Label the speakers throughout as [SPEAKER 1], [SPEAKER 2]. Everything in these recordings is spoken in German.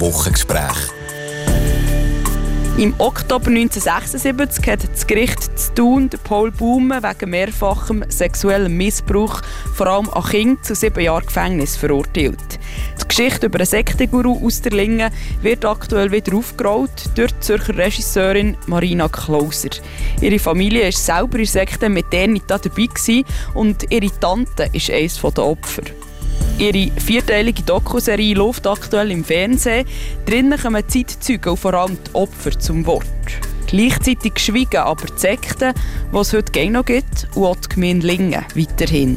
[SPEAKER 1] Wochengespräch.
[SPEAKER 2] Im Oktober 1976 hat das Gericht zu Thun Paul Baumann wegen mehrfachem sexuellem Missbrauch, vor allem an Kindern, zu 7 Jahren Gefängnis verurteilt. Die Geschichte über einen Sekteguru aus der Linge wird aktuell wieder aufgerollt durch die Zürcher Regisseurin Marina Klauser. Ihre Familie war selber in der Sekte Maternita dabei und ihre Tante ist eines der Opfer. Ihre 4-teilige Dokuserie läuft aktuell im Fernsehen. Drinnen kommen Zeitzeugen und vor allem die Opfer zum Wort. Gleichzeitig schweigen aber die Sekten, die es heute gerne noch gibt, und auch die Gemeinde Lingen weiterhin.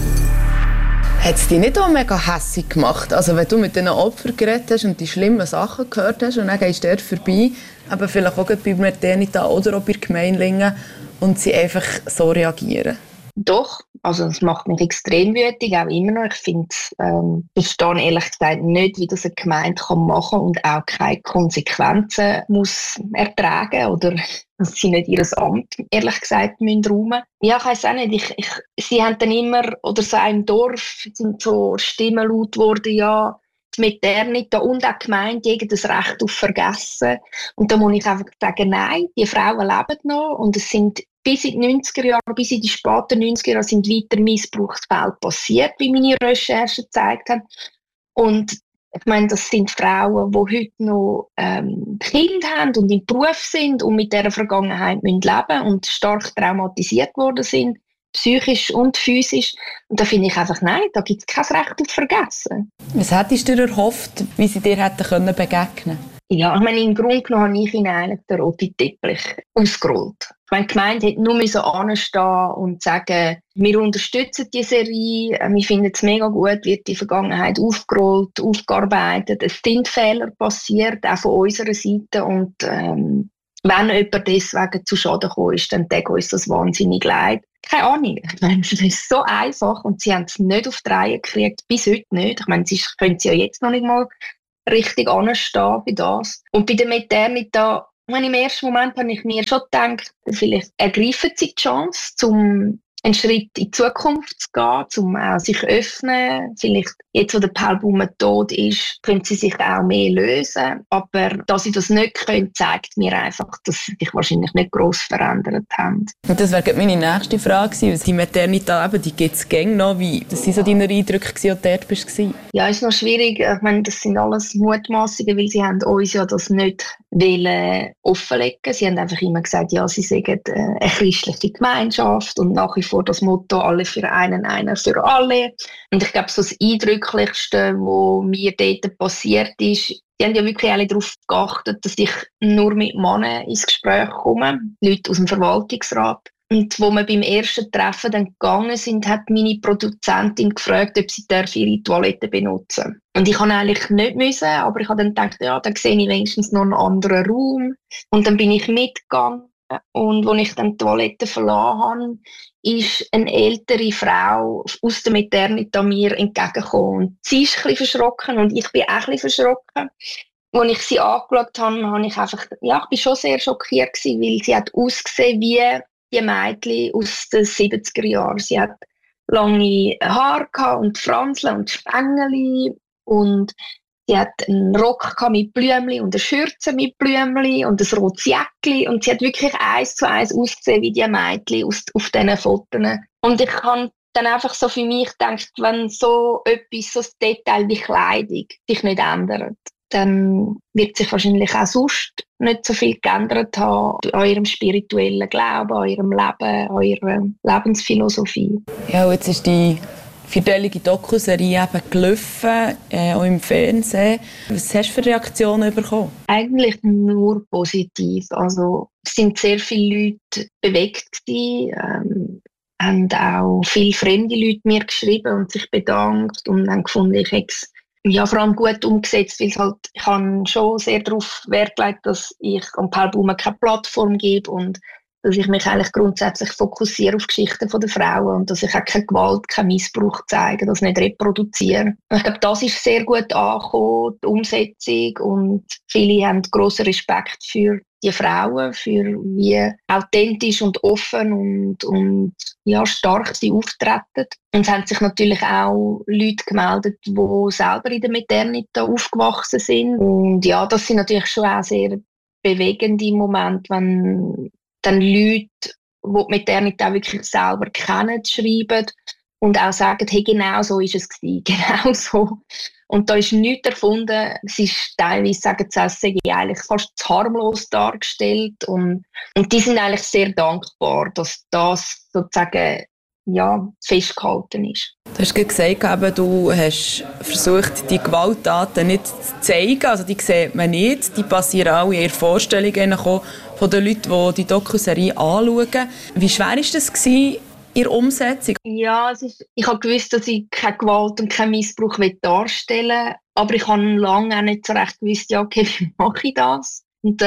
[SPEAKER 3] Hat es dich nicht auch mega hässig gemacht? Also wenn du mit diesen Opfern geredet hast und die schlimmen Sachen gehört hast und dann gehst du dort vorbei, aber vielleicht auch bei Maternita oder auch bei Gemeinde Lingen, und sie einfach so reagieren?
[SPEAKER 4] Doch, also das macht mich extrem wütend, auch immer noch. Ich finde, ich verstehe ehrlich gesagt nicht, wie das eine Gemeinde machen kann und auch keine Konsequenzen muss ertragen oder dass sie nicht ihr Amt, ehrlich gesagt, räumen müssen. Ja, ich weiss auch nicht. Sie haben dann immer, oder so im Dorf sind so Stimmen laut geworden, ja, die Maternita und auch die Gemeinde haben das Recht auf Vergessen. Und da muss ich einfach sagen, nein, die Frauen leben noch und es sind bis in die 90er Jahre, bis in die späten 90er Jahre sind weiter Missbrauchsfälle passiert, wie meine Recherchen gezeigt haben. Und ich meine, das sind Frauen, die heute noch Kinder haben und im Beruf sind und mit dieser Vergangenheit leben müssen und stark traumatisiert worden sind, psychisch und physisch. Und da finde ich einfach, nein, da gibt es kein Recht auf Vergessen.
[SPEAKER 3] Was hättest du dir erhofft, wie sie dir hätten begegnen können?
[SPEAKER 4] Ja, ich meine, im Grunde genommen habe ich ihnen eigentlich den roten Teppich ausgerollt. Ich meine, die Gemeinde hätte nur anstehen und sagen, wir unterstützen die Serie, wir finden es mega gut, wird die Vergangenheit aufgerollt, aufgearbeitet. Es sind Fehler passiert, auch von unserer Seite. Und wenn jemand deswegen zu Schaden gekommen ist, dann tut uns das wahnsinnig leid. Keine Ahnung. Ich meine, es ist so einfach und sie haben es nicht auf die Reihe gekriegt, bis heute nicht. Ich meine, sie können ja jetzt noch nicht mal richtig anstehen bei das. Und bei der Maternita, im ersten Moment habe ich mir schon gedacht, vielleicht ergreifen sie die Chance, einen Schritt in die Zukunft zu gehen, um auch sich zu öffnen. Vielleicht, jetzt wo der Paul Baumann tot ist, können sie sich auch mehr lösen. Aber dass sie das nicht können, zeigt mir einfach, dass sie sich wahrscheinlich nicht gross verändert haben.
[SPEAKER 3] Und das wäre meine nächste Frage gewesen. Die Maternita, die gibt es gängig noch. Das waren so deine Eindrücke, als du dort warst?
[SPEAKER 4] Ja, ist noch schwierig. Ich meine, das sind alles Mutmaßungen, weil sie haben uns ja das nicht offenlegen. Sie haben einfach immer gesagt, ja, sie seien eine christliche Gemeinschaft und nach wie vor das Motto «Alle für einen, einer für alle». Und ich glaube, so das Eindrücklichste, was mir dort passiert ist, die haben ja wirklich alle darauf geachtet, dass ich nur mit Männern ins Gespräch komme, Leute aus dem Verwaltungsrat. Und wo wir beim ersten Treffen dann gegangen sind, hat meine Produzentin gefragt, ob sie ihre Toilette benutzen darf. Und ich kann eigentlich nicht müssen, aber ich habe dann gedacht, ja, dann sehe ich wenigstens noch einen anderen Raum. Und dann bin ich mitgegangen. Und als ich dann die Toilette verlassen habe, ist eine ältere Frau aus der Maternita mir entgegengekommen. Und sie ist ein bisschen verschrocken und ich bin auch ein bisschen verschrocken. Als ich sie angeschaut habe, ich einfach, ja, ich bin schon sehr schockiert gewesen, weil sie hat ausgesehen wie die Mädchen aus den 70er Jahren. Sie hat lange Haare und Franseln und Spengeli und sie hat einen Rock mit Blümchen und eine Schürze mit Blümchen und ein rotes Jäckchen und sie hat wirklich 1:1 ausgesehen wie die Mädchen auf diesen Fotos. Und ich habe dann einfach so für mich gedacht, wenn so etwas, so ein Detail wie Kleidung sich nicht ändert, dann wird sich wahrscheinlich auch sonst nicht so viel geändert haben an eurem spirituellen Glauben, an eurem Leben, an eurer Lebensphilosophie.
[SPEAKER 3] Ja, jetzt ist die 4-teilige Dokuserie eben gelaufen, auch im Fernsehen. Was hast du für Reaktionen bekommen?
[SPEAKER 4] Eigentlich nur positiv. Also, es sind sehr viele Leute bewegt gewesen, haben auch viele fremde Leute mir geschrieben und sich bedankt und haben gefunden, ich hätte es vor allem gut umgesetzt, weil ich habe schon sehr darauf Wert gelegt, dass ich am Paul Baumann keine Plattform gebe und dass ich mich eigentlich grundsätzlich fokussiere auf Geschichten der Frauen und dass ich auch keine Gewalt, keinen Missbrauch zeige, das nicht reproduziere. Ich glaube, das ist sehr gut angekommen, die Umsetzung, und viele haben grossen Respekt für die Frauen, für wie authentisch und offen und ja, stark sie auftreten. Und es haben sich natürlich auch Leute gemeldet, die selber in der Maternität aufgewachsen sind. Und ja, das sind natürlich schon auch sehr bewegende Momente, wenn dann Leute, die die Maternität auch wirklich selber kennen, schreiben und auch sagen, hey, genau so ist es gewesen, genau so. Und da ist nichts erfunden. Es ist teilweise, sagen sie, es sei eigentlich fast zu harmlos dargestellt. Und die sind eigentlich sehr dankbar, dass das sozusagen ja, festgehalten ist.
[SPEAKER 2] Du hast gesagt, du hast versucht, die Gewalttaten nicht zu zeigen. Also die sieht man nicht. Die passieren auch in Vorstellungen von den Leuten, die die Dokuserie anschauen. Wie schwer war das in der Umsetzung?
[SPEAKER 4] Ja, ich habe gewusst, dass ich keine Gewalt und keinen Missbrauch darstellen will. Aber ich habe lange auch nicht so recht gewusst, ja, okay, wie mache ich das? Und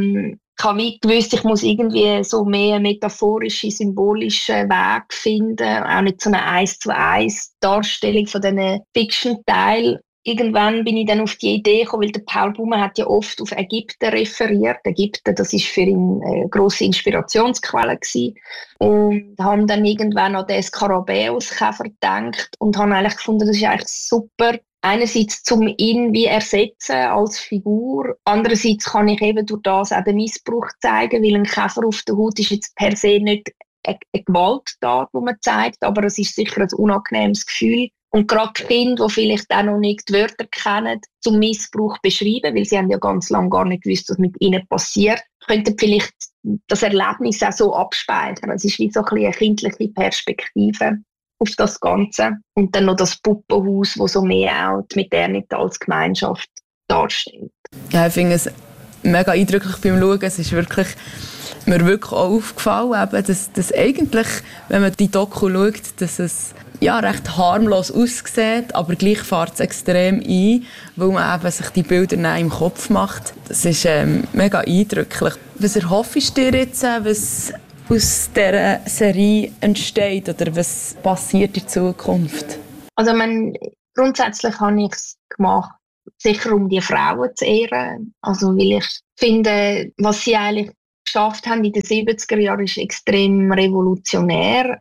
[SPEAKER 4] ich habe gewusst, ich muss irgendwie so mehr metaphorische, symbolische Weg finden. Auch nicht so eine 1:1 Darstellung von diesen Fiction-Teilen. Irgendwann bin ich dann auf die Idee gekommen, weil der Paul Baumann hat ja oft auf Ägypten referiert. Ägypten, das ist für ihn eine grosse Inspirationsquelle gewesen. Und habe dann irgendwann an den Skarabäus-Käfer gedacht und habe eigentlich gefunden, das ist eigentlich super. Einerseits zum ihn wie ersetzen als Figur. Andererseits kann ich eben durch das auch den Missbrauch zeigen, weil ein Käfer auf der Haut ist jetzt per se nicht eine Gewalttat, die man zeigt, aber es ist sicher ein unangenehmes Gefühl. Und gerade die Kinder, die vielleicht auch noch nicht die Wörter kennen, zum Missbrauch beschreiben, weil sie haben ja ganz lange gar nicht gewusst, was mit ihnen passiert, könnten vielleicht das Erlebnis auch so abspeichern. Es ist wie so ein bisschen eine kindliche Perspektive auf das Ganze. Und dann noch das Puppenhaus, das so mehr auch die Maternität als Gemeinschaft darstellt.
[SPEAKER 2] Ja, ich finde es mega eindrücklich beim Schauen. Es ist wirklich, mir wirklich auch aufgefallen, eben, dass eigentlich, wenn man die Doku schaut, dass es ja, recht harmlos aussieht, aber gleich fährt es extrem ein, weil man eben sich die Bilder dann im Kopf macht. Das ist mega eindrücklich. Was erhoffst du dir jetzt, was aus dieser Serie entsteht oder was passiert in Zukunft?
[SPEAKER 4] Also grundsätzlich habe ich es gemacht, sicher um die Frauen zu ehren. Also weil ich finde, was sie eigentlich geschafft haben in den 70er Jahren, ist extrem revolutionär.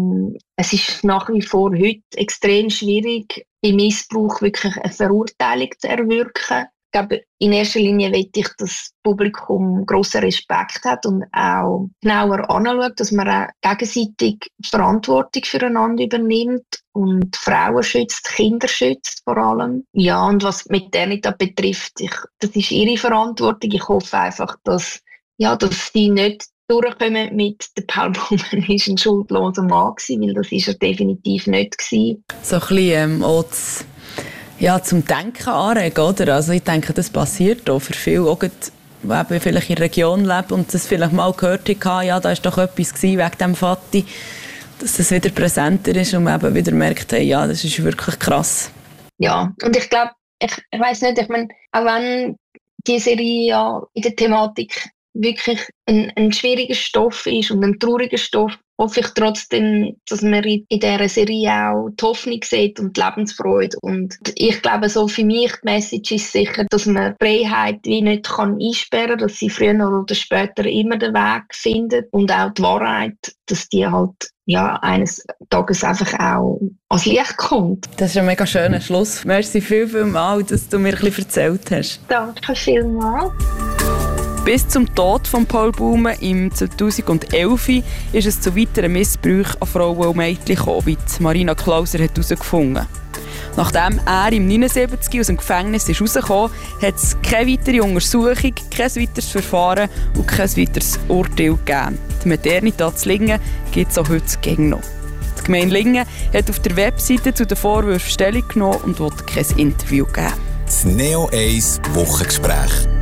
[SPEAKER 4] Es ist nach wie vor heute extrem schwierig, bei Missbrauch wirklich eine Verurteilung zu erwirken. Ich glaube, in erster Linie will ich, dass das Publikum grossen Respekt hat und auch genauer anschaut, dass man auch gegenseitig Verantwortung füreinander übernimmt und Frauen schützt, Kinder schützt vor allem. Ja, und was die Maternität betrifft, das ist ihre Verantwortung. Ich hoffe einfach, dass sie nicht durchkommen mit der Paul Baumann ist ein schuldloser Mann gewesen, weil das ist er definitiv nicht gewesen.
[SPEAKER 2] So ein bisschen auch zum Denken anregen, oder? Also ich denke, das passiert auch für viele, auch die vielleicht in der Region leben und das vielleicht mal gehört haben, ja, da war doch etwas wegen dem Vati, dass das wieder präsenter ist und man eben wieder merkt, hey, ja, das ist wirklich krass.
[SPEAKER 4] Ja, und ich glaube, ich weiss nicht, ich meine, auch wenn die Serie ja in der Thematik wirklich ein schwieriger Stoff ist und ein trauriger Stoff, hoffe ich trotzdem, dass man in dieser Serie auch die Hoffnung sieht und die Lebensfreude. Und ich glaube, so für mich die Message ist sicher, dass man Freiheit wie nicht einsperren kann, dass sie früher oder später immer den Weg findet und auch die Wahrheit, dass die halt eines Tages einfach auch ans Licht kommt.
[SPEAKER 2] Das ist ein mega schöner Schluss. Merci vielmals, dass du mir ein bisschen erzählt hast.
[SPEAKER 4] Danke vielmals.
[SPEAKER 2] Bis zum Tod von Paul Baumann im 2011 ist es zu weiteren Missbrauchen an Frauen und Mädchen gekommen, wie Marina Klauser hat herausgefunden. Nachdem er im 1979 aus dem Gefängnis ist rausgekommen ist, hat es keine weitere Untersuchung, kein weiteres Verfahren und kein weiteres Urteil gegeben. Die Maternität zu Lingen gibt es auch heute gegen noch. Die Gemeinde Lingen hat auf der Webseite zu den Vorwürfen Stellung genommen und will kein Interview geben.
[SPEAKER 1] Das Neo 1 Wochengespräch.